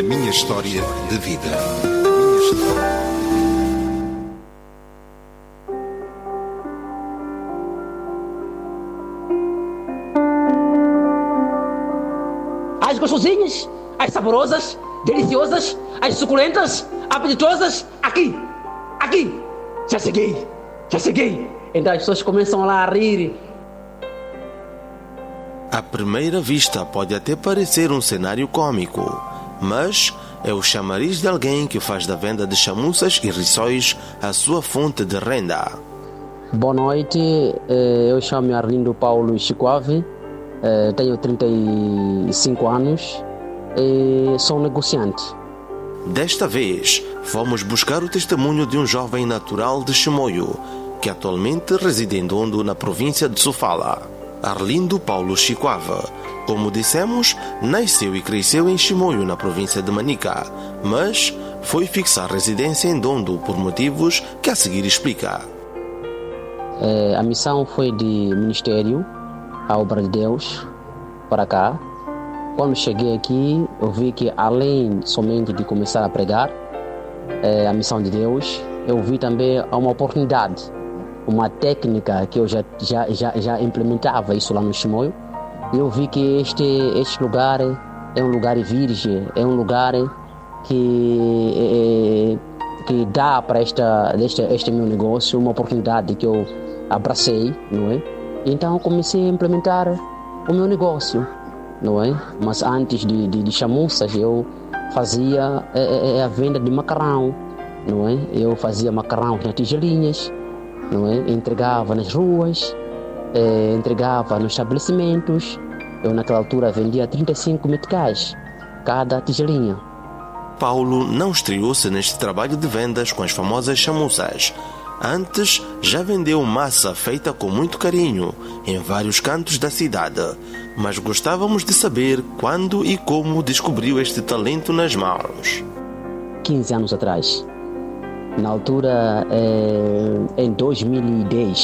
minha história de vida. A minha história. As gostosinhas, as saborosas, deliciosas, as suculentas, apetitosas, aqui. Já cheguei. Então as pessoas começam lá a rir. À primeira vista pode até parecer um cenário cômico, mas é o chamariz de alguém que faz da venda de chamuças e rissóis a sua fonte de renda. Boa noite, eu chamo-me Arlindo Paulo Chicoave, tenho 35 anos e sou negociante. Desta vez, vamos buscar o testemunho de um jovem natural de Chimoio, que atualmente reside em Ndondo, na província de Sofala. Arlindo Paulo Chicoave, como dissemos, nasceu e cresceu em Chimoio, na província de Manica, mas foi fixar residência em Ndondo por motivos que a seguir explica. A missão foi de ministério, a obra de Deus, para cá. Quando cheguei aqui, eu vi que além somente de começar a pregar a missão de Deus, eu vi também uma oportunidade, uma técnica que eu já implementava isso lá no Chimoio. E eu vi que este lugar é um lugar virgem, é um lugar que dá para este meu negócio uma oportunidade que eu abracei, não é? Então eu comecei a implementar o meu negócio, não é? Mas antes de chamuças eu fazia a venda de macarrão, não é? Eu fazia macarrão nas tigelinhas, não é? Entregava nas ruas, entregava nos estabelecimentos. Eu naquela altura vendia 35 meticais cada tigelinha. Paulo não estreou-se neste trabalho de vendas com as famosas chamuças. Antes, já vendeu massa feita com muito carinho em vários cantos da cidade. Mas gostávamos de saber quando e como descobriu este talento nas mãos. 15 anos atrás. Na altura, em 2010,